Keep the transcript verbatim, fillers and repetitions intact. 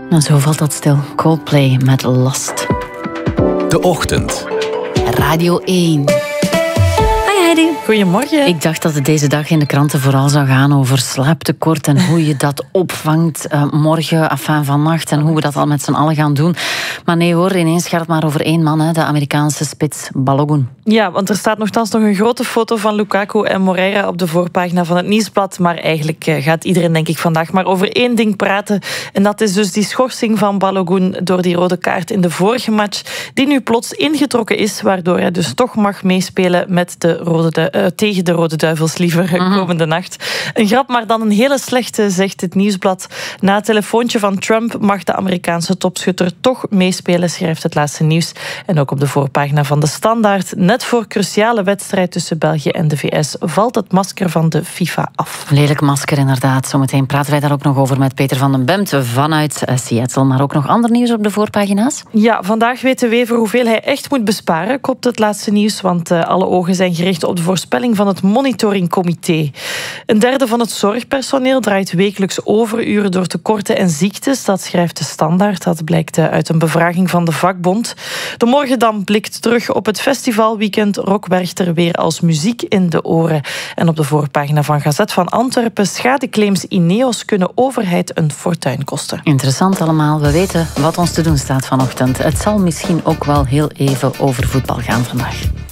En zo valt dat stil. Coldplay met Lost. De Ochtend. Radio één. Hi Heidi. Goedemorgen. Ik dacht dat het deze dag in de kranten vooral zou gaan over slaaptekort en hoe je dat opvangt uh, morgen, afijn vannacht, en hoe we dat al met z'n allen gaan doen. Maar nee hoor, ineens gaat het maar over één man, hè, de Amerikaanse spits Balogun. Ja, want er staat nogthans nog een grote foto van Lukaku en Moreira op de voorpagina van het Nieuwsblad. Maar eigenlijk gaat iedereen, denk ik, vandaag maar over één ding praten. En dat is dus die schorsing van Balogun door die rode kaart in de vorige match, die nu plots ingetrokken is, waardoor hij dus toch mag meespelen met de rode du- uh, tegen de Rode Duivels liever mm-hmm. komende nacht. Een grap, maar dan een hele slechte, zegt het Nieuwsblad. Na het telefoontje van Trump mag de Amerikaanse topschutter toch meespelen, schrijft het Laatste Nieuws. En ook op de voorpagina van de Standaard. Net voor cruciale wedstrijd tussen België en de V S valt het masker van de FIFA af. Lelijk masker, inderdaad. Zometeen praten wij daar ook nog over met Peter van den Bemt vanuit Seattle. Maar ook nog ander nieuws op de voorpagina's? Ja, vandaag weet de Wever hoeveel hij echt moet besparen, kopt het Laatste Nieuws, want uh, alle ogen zijn gericht op de voorspelling van het monitoringcomité. Een derde van het zorgpersoneel draait wekelijks overuren door tekorten en ziektes. Dat schrijft de Standaard. Dat blijkt uit een bevraging van de vakbond. De Morgendam blikt terug op het festivalweekend. Rock Werchter weer als muziek in de oren. En op de voorpagina van Gazet van Antwerpen: schadeclaims Ineos kunnen overheid een fortuin kosten. Interessant allemaal. We weten wat ons te doen staat vanochtend. Het zal misschien ook wel heel even over voetbal gaan vandaag.